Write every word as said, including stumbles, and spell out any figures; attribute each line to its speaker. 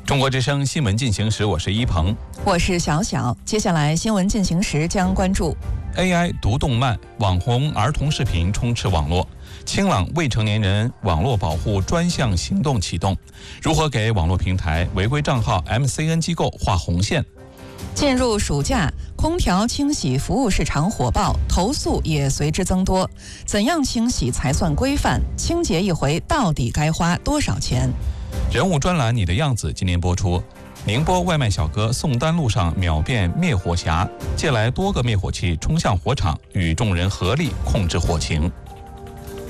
Speaker 1: 中国之声新闻进行时，我是一鹏，
Speaker 2: 我是小小。接下来新闻进行时将关注
Speaker 1: A I 读动漫、网红儿童视频充斥网络，清朗未成年人网络保护专项行动启动，如何给网络平台违规账号 M C N 机构画红线？
Speaker 2: 进入暑假，空调清洗服务市场火爆，投诉也随之增多。怎样清洗才算规范？清洁一回到底该花多少钱？
Speaker 1: 人物专栏《你的样子》今年播出。宁波外卖小哥宋丹路上秒变灭火侠，借来多个灭火器冲向火场，与众人合力控制火情。